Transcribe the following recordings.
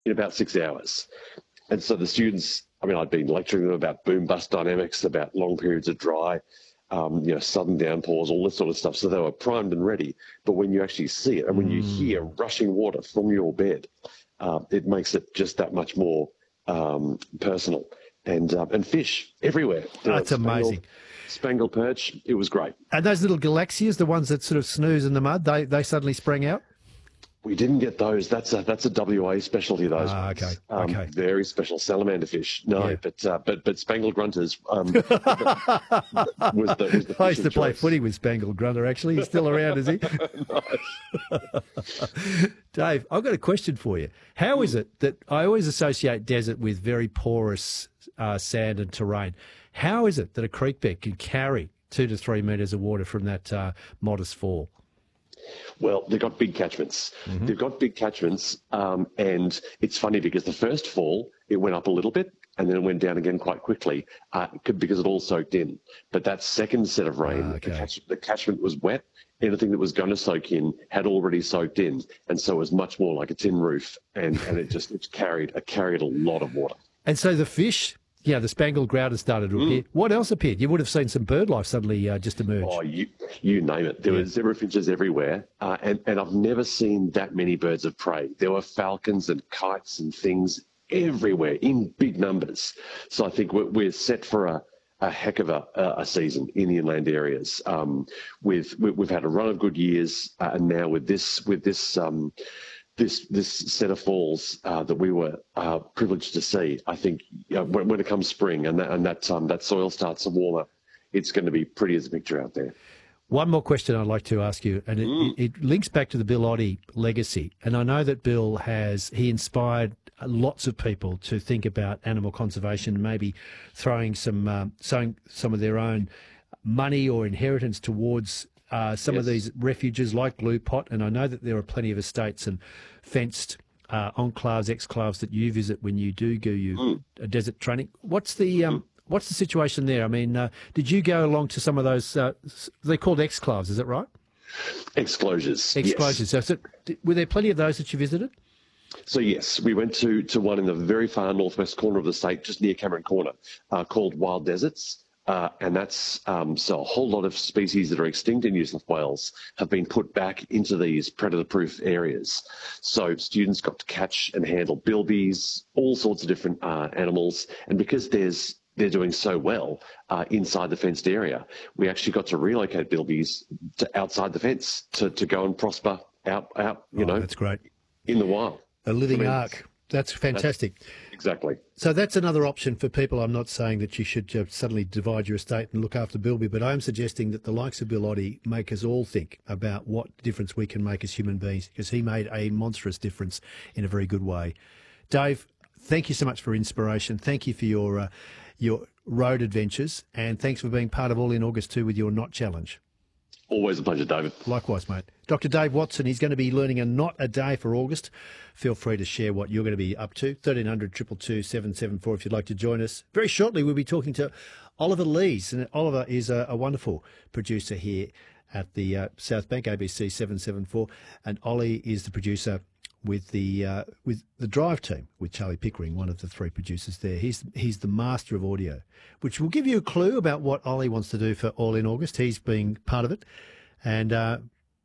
in about 6 hours. And so the students, I mean, I'd been lecturing them about boom bust dynamics, about long periods of dry, sudden downpours, all this sort of stuff. So they were primed and ready. But when you actually see it and when you hear rushing water from your bed, it makes it just that much more personal. And fish everywhere. That's amazing. Spangled perch, it was great. And those little galaxias, the ones that sort of snooze in the mud, they suddenly sprang out? We didn't get those. That's a WA specialty. Those ones. Okay. Very special salamander fish. No, Yeah. but spangled grunters was the I used to play footy with Spangled Grunter. Actually, he's still around, is he? Dave, I've got a question for you. How is it that I always associate desert with very porous sand and terrain? How is it that a creek bed can carry 2 to 3 metres of water from that modest fall? Well, they've got big catchments. Mm-hmm. They've got big catchments, and it's funny because the first fall, it went up a little bit, and then it went down again quite quickly because it all soaked in. But that second set of rain, the catchment was wet. Anything that was going to soak in had already soaked in, and so it was much more like a tin roof, and it carried a lot of water. And so the fish... Yeah, the spangled grouse started to appear. What else appeared? You would have seen some bird life suddenly just emerge. Oh, you name it. There were zebra finches everywhere, and I've never seen that many birds of prey. There were falcons and kites and things everywhere in big numbers. So I think we're set for a heck of a season in the inland areas. We've had a run of good years, and now with this set of falls that we were privileged to see, I think when it comes spring and that soil starts to warmer, it's going to be pretty as a picture out there. One more question I'd like to ask you, and it links back to the Bill Oddie legacy. And I know that Bill he inspired lots of people to think about animal conservation, maybe throwing some of their own money or inheritance towards some of these refuges like Blue Pot, and I know that there are plenty of estates and fenced enclaves, exclaves that you visit when you do go desert training. What's the situation there? I mean, did you go along to some of those? They're called exclaves, is that right? Exclosures. Exclosures. Yes. So, were there plenty of those that you visited? So yes, we went to one in the very far northwest corner of the state, just near Cameron Corner, called Wild Deserts. And that's so a whole lot of species that are extinct in New South Wales have been put back into these predator-proof areas. So students got to catch and handle bilbies, all sorts of different animals. And because they're doing so well inside the fenced area, we actually got to relocate bilbies to outside the fence to go and prosper out. That's great. In the wild. A living ark. That's fantastic. Exactly. So that's another option for people. I'm not saying that you should suddenly divide your estate and look after bilby, but I am suggesting that the likes of Bill Oddie make us all think about what difference we can make as human beings, because he made a monstrous difference in a very good way. Dave, thank you so much for inspiration. Thank you for your road adventures, and thanks for being part of All in August too with your knot challenge. Always a pleasure, David. Likewise, mate. Dr. Dave Watson, he's going to be learning a knot a day for August. Feel free to share what you're going to be up to. 1300 222 774 if you'd like to join us. Very shortly, we'll be talking to Oliver Lees. And Oliver is a wonderful producer here at the South Bank, ABC 774. And Ollie is the producer with the Drive team, with Charlie Pickering, one of the three producers there. He's the master of audio, which will give you a clue about what Ollie wants to do for All in August. He's being part of it. And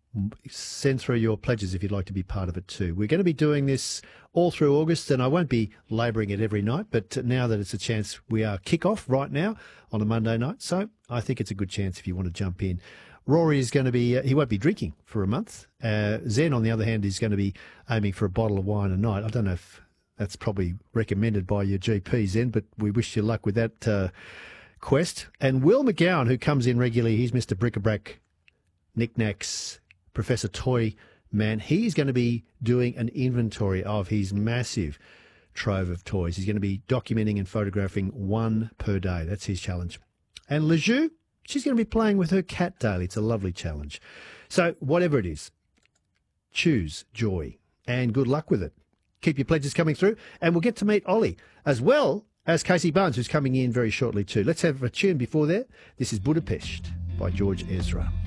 send through your pledges if you'd like to be part of it too. We're going to be doing this all through August, and I won't be labouring it every night, but now that it's a chance, we are kick-off right now on a Monday night, so I think it's a good chance if you want to jump in. Rory is going to be, he won't be drinking for a month. Zen, on the other hand, is going to be aiming for a bottle of wine a night. I don't know if that's probably recommended by your GP, Zen, but we wish you luck with that quest. And Will McGowan, who comes in regularly, he's Mr. Bric-a-Brac, Knickknacks, Professor Toy Man. He's going to be doing an inventory of his massive trove of toys. He's going to be documenting and photographing one per day. That's his challenge. And Lejou, she's going to be playing with her cat daily. It's a lovely challenge. So whatever it is, choose joy and good luck with it. Keep your pledges coming through, and we'll get to meet Ollie as well as Casey Barnes, who's coming in very shortly too. Let's have a tune before that. This is Budapest by George Ezra.